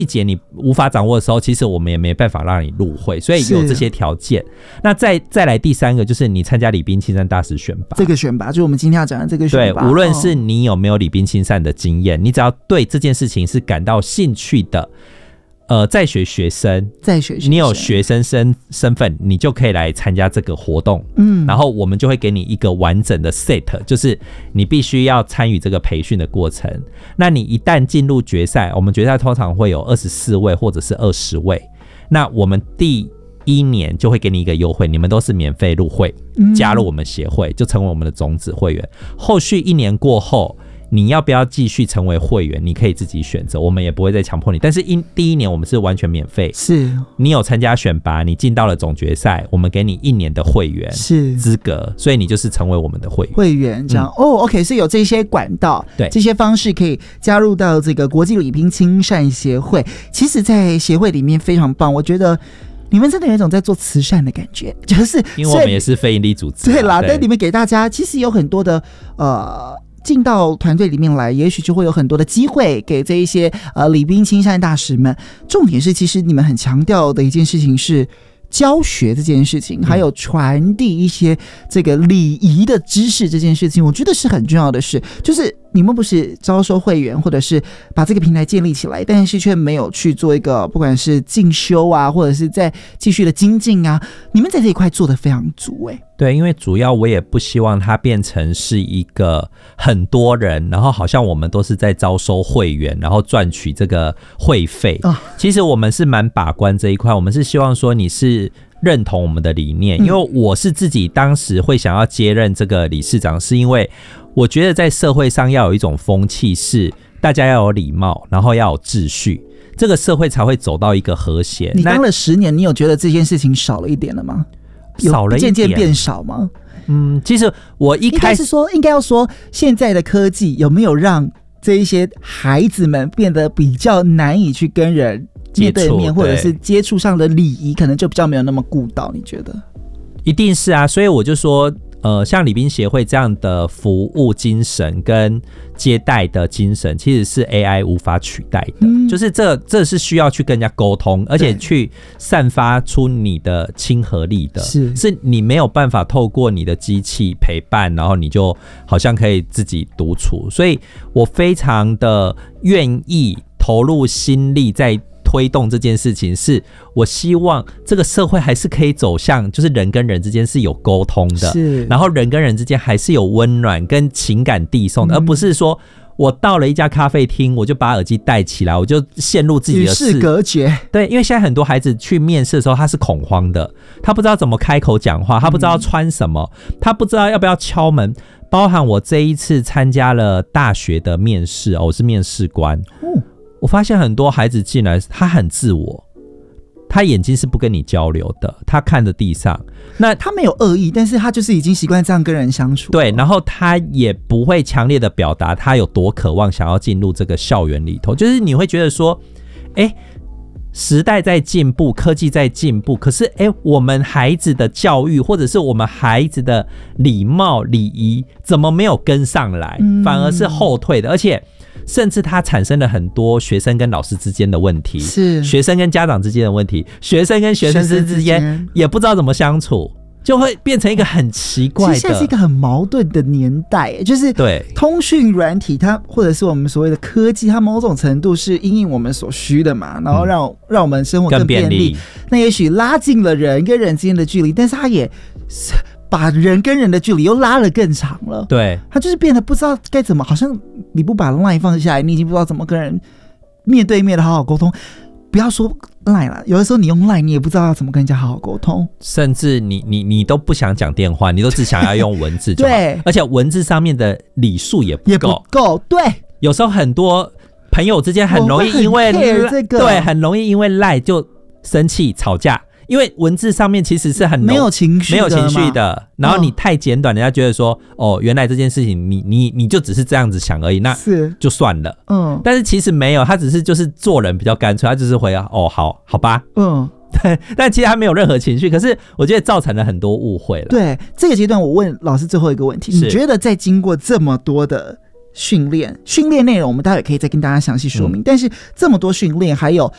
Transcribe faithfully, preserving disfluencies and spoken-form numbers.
细节你无法掌握的时候，其实我们也没办法让你入会，所以有这些条件。那再再来第三个就是你参加礼宾亲善大使选拔， 这个选拔就是我们今天要讲的这个选拔。 对，无论是你有没有礼宾亲善的经验、哦，你只要对这件事情是感到兴趣的。呃，在学学生， 在学学生， 你有学生身身份，你就可以来参加这个活动。嗯，然后我们就会给你一个完整的 set， 就是你必须要参与这个培训的过程。那你一旦进入决赛，我们决赛通常会有二十四位或者是二十位。那我们第一年就会给你一个优惠，你们都是免费入会，加入我们协会，就成为我们的种子会员。后续一年过后。你要不要继续成为会员？你可以自己选择，我们也不会再强迫你。但是一第一年我们是完全免费， 是你有参加选拔，你进到了总决赛，我们给你一年的会员是资格，所以你就是成为我们的会员。 会员这样、嗯、哦 ，OK， 是有这些管道， 对这些方式可以加入到这个国际礼宾亲善协会。其实，在协会里面非常棒，我觉得。你们真的有一种在做慈善的感觉，就是因为我们也是非营利组织、啊， 对啦，但你们给大家其实有很多的呃。进到团队里面来，也许就会有很多的机会给这一些呃礼宾亲善大使们。重点是，其实你们很强调的一件事情是教学这件事情，还有传递一些这个礼仪的知识这件事情，我觉得是很重要的事。就是你们不是招收会员，或者是把这个平台建立起来，但是却没有去做一个不管是进修啊，或者是在继续的精进啊，你们在这一块做得非常足哎、欸。 对，因为主要我也不希望它变成是一个很多人，然后好像我们都是在招收会员，然后赚取这个会费。哦、其实我们是蛮把关这一块，我们是希望说你是认同我们的理念，因为我是自己当时会想要接任这个理事长，是因为我觉得在社会上要有一种风气，是大家要有礼貌，然后要有秩序，这个社会才会走到一个和谐。 你当了十年，你有觉得这件事情少了一点了吗？ 少了一点， 渐渐变少吗？ 嗯，其实我一开始应该是说，应该要说，现在的科技有没有让这一些孩子们变得比较难以去跟人面对面，或者是接触上的礼仪，可能就比较没有那么顾到？你觉得？ 一定是啊，所以我就说。呃，像礼宾协会这样的服务精神跟接待的精神，其实是 A I 无法取代的。嗯、就是这这是需要去跟人家沟通，而且去散发出你的亲和力的，是是你没有办法透过你的机器陪伴，然后你就好像可以自己独处。所以我非常的愿意投入心力在。推动这件事情，是我希望这个社会还是可以走向，就是人跟人之间是有沟通的，是，然后人跟人之间还是有温暖跟情感递送的，嗯、而不是说我到了一家咖啡厅，我就把耳机戴起来，我就陷入自己的世与世隔绝。 对，因为现在很多孩子去面试的时候，他是恐慌的，他不知道怎么开口讲话，他不知道穿什么，嗯、他不知道要不要敲门。包含我这一次参加了大学的面试，哦，我是面试官。哦，我发现很多孩子进来，他很自我，他眼睛是不跟你交流的，他看着地上。那他没有恶意，但是他就是已经习惯这样跟人相处。 对，然后他也不会强烈的表达他有多渴望想要进入这个校园里头。就是你会觉得说，哎，时代在进步，科技在进步，可是哎，我们孩子的教育或者是我们孩子的礼貌礼仪，怎么没有跟上来，嗯、反而是后退的，而且。甚至它产生了很多学生跟老师之间的问题，是学生跟家长之间的问题，学生跟学生之间也不知道怎么相处，就会变成一个很奇怪的。 其实现在是一个很矛盾的年代，就是对通讯软体它或者是我们所谓的科技，它某种程度是因应我们所需的嘛，然后让、嗯、让我们生活更便利。更便利那也许拉近了人跟人之间的距离，但是它也把人跟人的距离又拉了更长了。对，他就是变得不知道该怎么，好像你不把 LINE 放下来，你已经不知道怎么跟人面对面的好好沟通。不要说 LINE 了，有的时候你用 LINE 你也不知道要怎么跟人家好好沟通， 甚至你你你都不想讲电话，你都只想要用文字就好。对，而且文字上面的礼数也不够，也不够。对，有时候很多朋友之间很容易因为、 这个、 对，很容易因为 LINE 就生气吵架。因为文字上面其实是很没有情绪的， 没有情绪的，然后你太简短，人家觉得说，哦，原来这件事情你你你就只是这样子想而已，那就算了。嗯，但是其实没有，他只是就是做人比较干脆，他只是回哦，好好吧，嗯，对，但其实他没有任何情绪，可是我觉得造成了很多误会了。 对，这个阶段我问老师最后一个问题，你觉得在经过这么多的训练，训练内容我们待会可以再跟大家详细说明。嗯、但是这么多训练，还有